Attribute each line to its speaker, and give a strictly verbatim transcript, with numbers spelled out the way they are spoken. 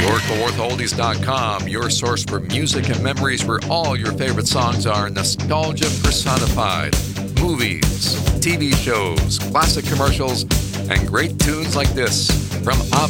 Speaker 1: your Kawartha Oldies dot com, your source for music and memories where all your favorite songs are nostalgia personified. Movies, T V shows, classic commercials, and great tunes like this from A